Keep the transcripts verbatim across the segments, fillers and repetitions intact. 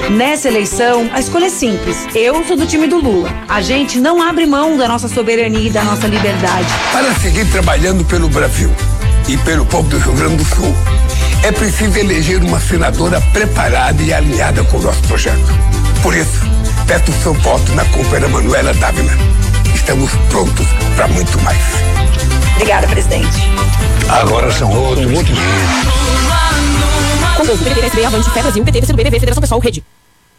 Nessa eleição, a escolha é simples. Eu sou do time do Lula. A gente não abre mão da nossa soberania e da nossa liberdade. Para seguir trabalhando pelo Brasil e pelo povo do Rio Grande do Sul, é preciso eleger uma senadora preparada e alinhada com o nosso projeto. Por isso, peço o seu voto na companheira Manuela Dávila. Estamos prontos para muito mais. Obrigada, presidente. Agora são outros quinhentos. Conjunto P P D, P S B, Avante, Fé Brasil, P T, P C do B B V, Federação Pessoal, Rede.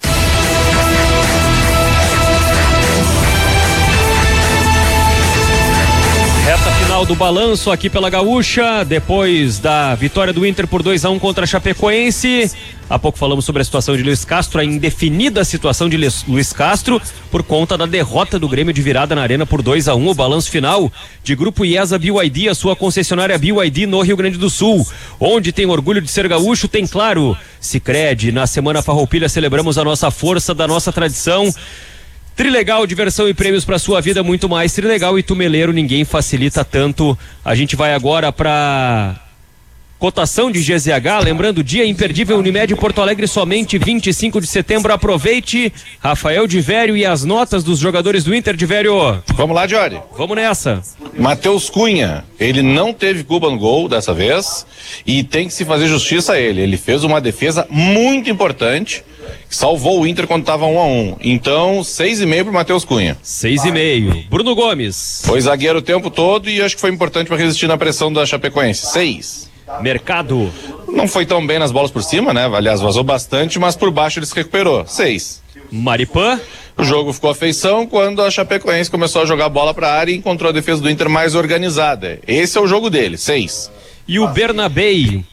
Reta final do balanço aqui pela Gaúcha, depois da vitória do Inter por dois a um contra a Chapecoense. Há pouco falamos sobre a situação de Luiz Castro, a indefinida situação de Luiz Castro por conta da derrota do Grêmio de virada na Arena por dois a um. O balanço final de Grupo IESA B Y D, a sua concessionária B Y D no Rio Grande do Sul. Onde tem orgulho de ser gaúcho, tem claro. Sicredi, na Semana Farroupilha celebramos a nossa força, da nossa tradição. Trilegal, diversão e prêmios para sua vida, muito mais. Trilegal e Tumeleiro, ninguém facilita tanto. A gente vai agora para cotação de G Z H, lembrando, dia imperdível Unimed Porto Alegre, somente vinte e cinco de setembro, aproveite. Rafael de Vério e as notas dos jogadores do Inter. De Vério. Vamos lá, Diori. Vamos nessa. Matheus Cunha, ele não teve culpa no gol dessa vez e tem que se fazer justiça a ele. Ele fez uma defesa muito importante, salvou o Inter quando estava um a um. Então, seis e meio pro Matheus Cunha. Seis e meio. Bruno Gomes. Foi zagueiro o tempo todo e acho que foi importante para resistir na pressão da Chapecoense. Seis. Mercado. Não foi tão bem nas bolas por cima, né? Aliás, vazou bastante, mas por baixo ele se recuperou. Seis. Maripã. O jogo ficou a feição quando a Chapecoense começou a jogar a bola para a área e encontrou a defesa do Inter mais organizada. Esse é o jogo dele. Seis. E o Bernabei.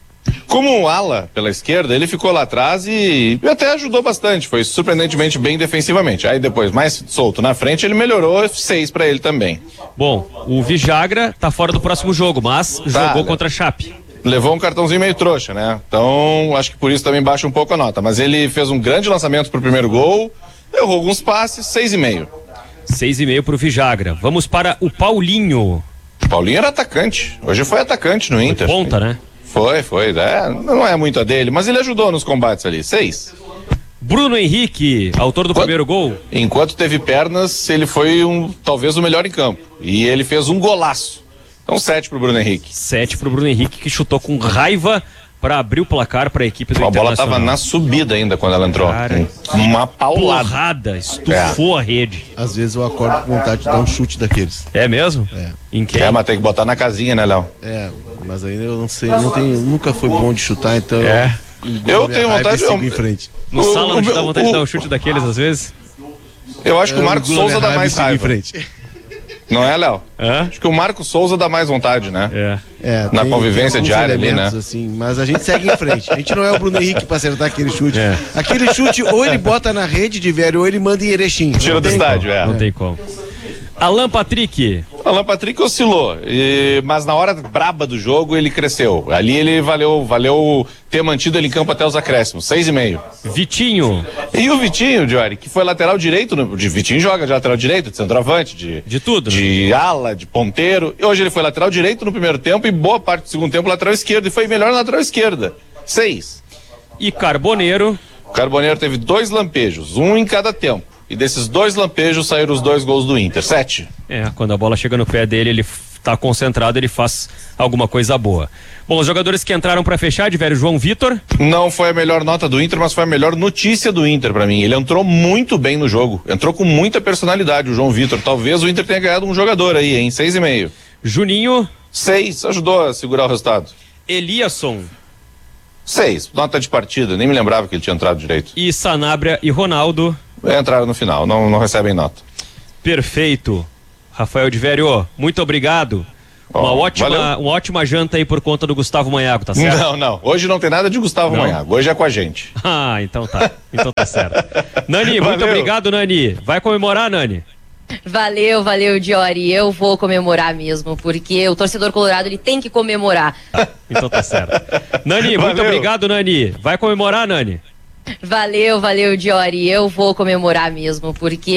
Como ala pela esquerda, ele ficou lá atrás e até ajudou bastante, foi surpreendentemente bem defensivamente. Aí depois, mais solto na frente, ele melhorou, seis pra ele também. Bom, o Vijagra tá fora do próximo jogo, mas tá, jogou contra a Chape. Levou um cartãozinho meio trouxa, né? Então, acho que por isso também baixa um pouco a nota. Mas ele fez um grande lançamento pro primeiro gol, errou alguns passes, seis e meio. Seis e meio pro Vijagra. Vamos para o Paulinho. O Paulinho era atacante, hoje foi atacante no Inter. Foi ponta, né? Foi, foi. É, não é muito a dele, mas ele ajudou nos combates ali. Seis. Bruno Henrique, autor do Enquanto, primeiro gol. Enquanto teve pernas, ele foi um, talvez o melhor em campo. E ele fez um golaço. Então, sete pro Bruno Henrique. Sete pro Bruno Henrique, que chutou com raiva para abrir o placar para a equipe do a Internacional. A bola tava na subida ainda quando ela entrou. Cara, uma paulada. Porrada, estufou é. a rede. Às vezes eu acordo com vontade de dar um chute daqueles. É mesmo? É. Em quem? É, mas tem que botar na casinha, né, Léo? É, mas ainda eu não sei, não tenho, nunca foi bom de chutar, então... É. Eu, eu tenho vontade de... Eu... em frente. No o, salão o, dá vontade o, de dar um chute daqueles às vezes? Eu acho que o Marcos Souza dá mais raiva. Em frente. Não é, Léo? É? Acho que o Marcos Souza dá mais vontade, né? É. É, na tem, convivência tem diária ali, né? Assim, mas a gente segue em frente. A gente não é o Bruno Henrique pra acertar aquele chute. É. Aquele chute, ou ele bota na rede de velho, ou ele manda em Erechim. Tira do estádio, é. Não tem como. Alan Patrick. Alan Patrick oscilou, e, mas na hora braba do jogo ele cresceu. Ali ele valeu, valeu ter mantido ele em campo até os acréscimos, seis e meio. Vitinho. E o Vitinho, Diori, que foi lateral direito, no, de Vitinho joga de lateral direito, de centroavante, de, de tudo, de né? ala, de ponteiro. E hoje ele foi lateral direito no primeiro tempo e boa parte do segundo tempo lateral esquerdo, e foi melhor na lateral esquerda, seis. E Carboneiro. O Carboneiro teve dois lampejos, um em cada tempo. E desses dois lampejos saíram os dois gols do Inter. Sete. É, quando a bola chega no pé dele, ele tá concentrado, ele faz alguma coisa boa. Bom, os jogadores que entraram para fechar, de velho João Vitor. Não foi a melhor nota do Inter, mas foi a melhor notícia do Inter para mim. Ele entrou muito bem no jogo. Entrou com muita personalidade, o João Vitor. Talvez o Inter tenha ganhado um jogador aí, hein? Seis e meio. Juninho. Seis. Ajudou a segurar o resultado. Eliasson. Seis. Nota de partida. Nem me lembrava que ele tinha entrado direito. E Sanabria e Ronaldo. Entraram no final, não, não recebem nota. Perfeito. Rafael de Vério, muito obrigado. Oh, uma, ótima, uma ótima janta aí por conta do Gustavo Manhago, tá certo? Não, não. Hoje não tem nada de Gustavo não. Manhago. Hoje é com a gente. Ah, então tá. Então tá certo. Nani, Valeu. Muito obrigado, Nani. Vai comemorar, Nani? Valeu, valeu, Diori. Eu vou comemorar mesmo, porque o torcedor colorado ele tem que comemorar. Ah, então tá certo. Nani, valeu. Muito obrigado, Nani. Vai comemorar, Nani? Valeu, valeu, Diori. Eu vou comemorar mesmo, porque